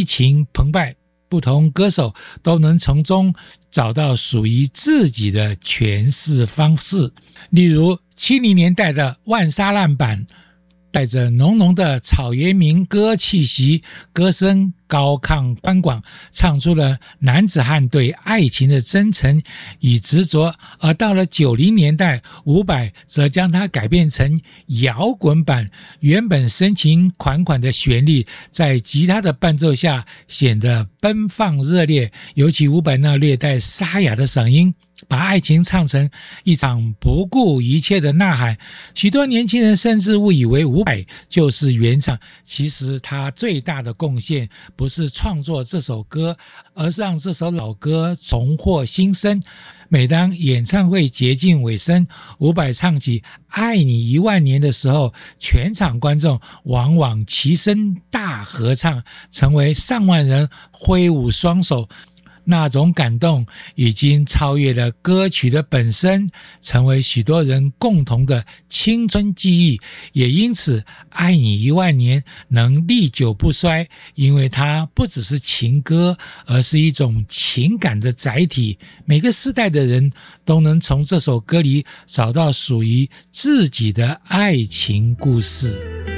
激情澎湃，不同歌手都能从中找到属于自己的诠释方式。例如70年代的万沙烂版，带着浓浓的草原民歌气息，歌声高亢宽广，唱出了男子汉对爱情的真诚与执着。而到了90年代，伍佰则将它改编成摇滚版，原本深情款款的旋律在吉他的伴奏下显得奔放热烈，尤其伍佰那略带沙哑的嗓音，把爱情唱成一场不顾一切的呐喊。许多年轻人甚至误以为伍佰就是原唱，其实他最大的贡献不是创作这首歌，而是让这首老歌重获新生。每当演唱会接近尾声，伍佰唱起《爱你1万年》的时候，全场观众往往齐声大合唱，成为上万人挥舞双手。那种感动已经超越了歌曲的本身，成为许多人共同的青春记忆。也因此爱你1万年能历久不衰，因为它不只是情歌，而是一种情感的载体。每个世代的人都能从这首歌里找到属于自己的爱情故事。